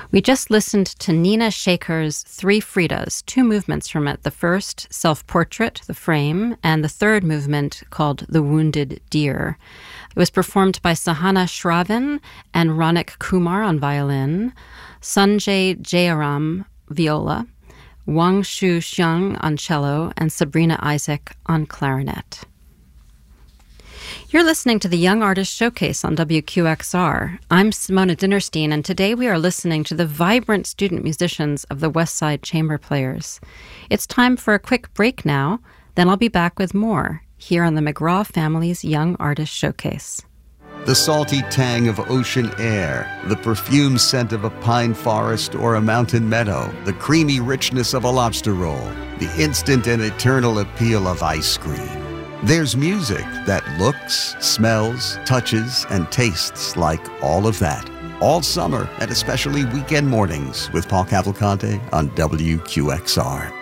We just listened to Nina Shaker's Three Fridas, two movements from it. The first, Self-Portrait, The Frame, and the third movement called The Wounded Deer. It was performed by Sahana Shravin and Ronak Kumar on violin, Sanjay Jayaram viola, Wang Shu Xiang on cello, and Sabrina Isaac on clarinet. You're listening to the Young Artist Showcase on WQXR. I'm Simona Dinnerstein, and today we are listening to the vibrant student musicians of the West Side Chamber Players. It's time for a quick break now, then I'll be back with more here on the McGraw Family's Young Artist Showcase. The salty tang of ocean air, the perfume scent of a pine forest or a mountain meadow, the creamy richness of a lobster roll, the instant and eternal appeal of ice cream. There's music that looks, smells, touches, and tastes like all of that. All summer and especially weekend mornings with Paul Cavalcante on WQXR.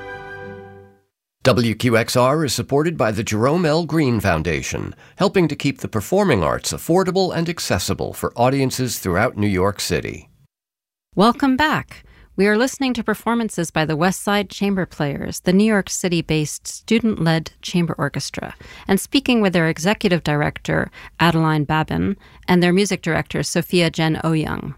WQXR is supported by the Jerome L. Green Foundation, helping to keep the performing arts affordable and accessible for audiences throughout New York City. Welcome back. We are listening to performances by the West Side Chamber Players, the New York City-based student-led chamber orchestra, and speaking with their executive director, Adeline Babin, and their music director, Sophia Jen Oyoung.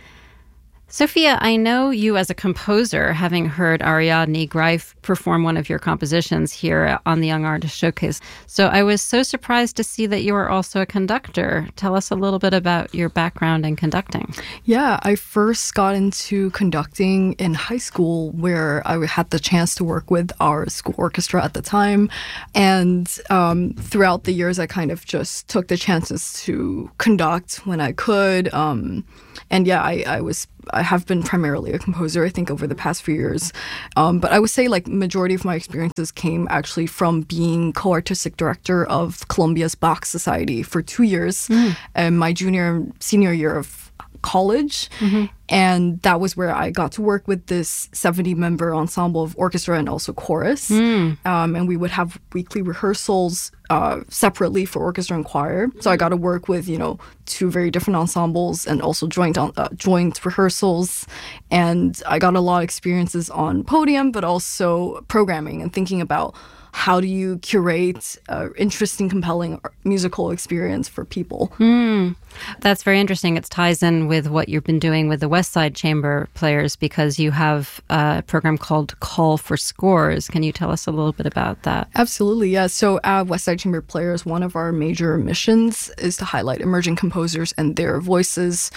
Sophia, I know you as a composer, having heard Ariadne Greif perform one of your compositions here on the Young Artist Showcase. So I was so surprised to see that you are also a conductor. Tell us a little bit about your background in conducting. Yeah, I first got into conducting in high school, where I had the chance to work with our school orchestra at the time. And throughout the years, I kind of just took the chances to conduct when I could. And yeah, I have been primarily a composer, I think, over the past few years. But I would say, like, majority of my experiences came actually from being co-artistic director of Columbia's Bach Society for 2 years, my junior and senior year of college. And that was where I got to work with this 70-member ensemble of orchestra and also chorus. And we would have weekly rehearsals separately for orchestra and choir. So I got to work with, two very different ensembles and also joint rehearsals. And I got a lot of experiences on podium, but also programming and thinking about how do you curate interesting, compelling musical experience for people. That's very interesting. It ties in with what you've been doing with the West Side Chamber Players, because you have a program called Call for Scores. Can you tell us a little bit about that? Absolutely, yeah. So at West Side Chamber Players, one of our major missions is to highlight emerging composers and their voices.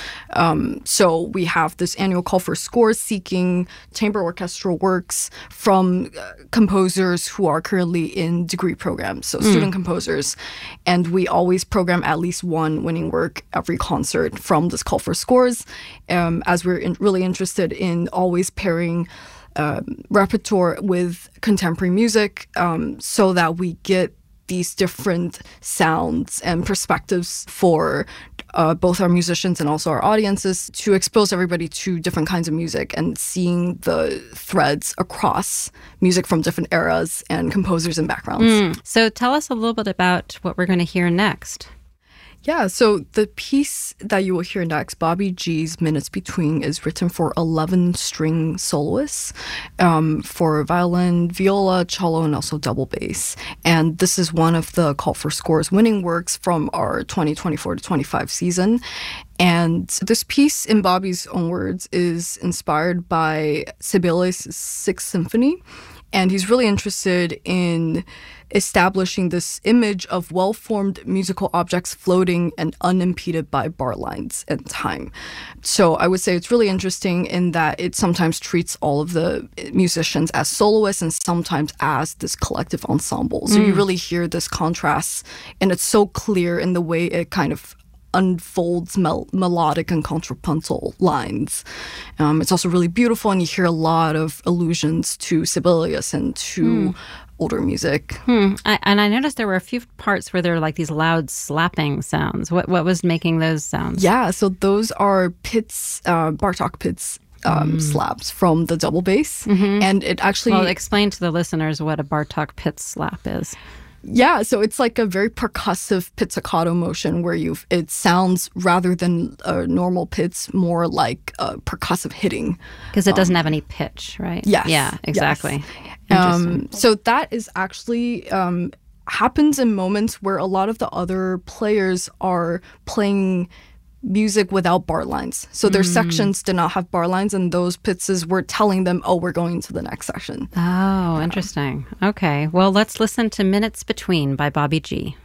So we have this annual Call for Scores seeking chamber orchestral works from composers who are currently in degree programs, so student composers. And we always program at least one winning work every concert from this Call for Scores, as we're really interested in always pairing repertoire with contemporary music, so that we get these different sounds and perspectives for both our musicians and also our audiences, to expose everybody to different kinds of music and seeing the threads across music from different eras and composers and backgrounds. So tell us a little bit about what we're going to hear next. Yeah, so the piece that you will hear next, Bobby G's Minutes Between, is written for 11 string soloists, for violin, viola, cello, and also double bass. And this is one of the Call for Scores winning works from our 2024 to 25 season. And this piece, in Bobby's own words, is inspired by Sibelius' Sixth Symphony. And he's really interested in establishing this image of well-formed musical objects floating and unimpeded by bar lines and time. So I would say it's really interesting in that it sometimes treats all of the musicians as soloists and sometimes as this collective ensemble. So you really hear this contrast, and it's so clear in the way it kind of unfolds melodic and contrapuntal lines. It's also really beautiful, and you hear a lot of allusions to Sibelius and to older music. And I noticed there were a few parts where there were like these loud slapping sounds. What was making those sounds? Yeah, so those are Pitts, Bartok Pitts slaps from the double bass. And it actually... Well, explain to the listeners what a Bartok Pitts slap is. Yeah, so it's like a very percussive pizzicato motion where it sounds, rather than a normal pitch, more like a percussive hitting. Because it doesn't have any pitch, right? Yes. Yeah, exactly. Yes. So that is actually happens in moments where a lot of the other players are playing music without bar lines. So their sections did not have bar lines, and those pizzas were telling them, oh, we're going to the next section. Oh, interesting. Okay. Well, let's listen to Minutes Between by Bobby G.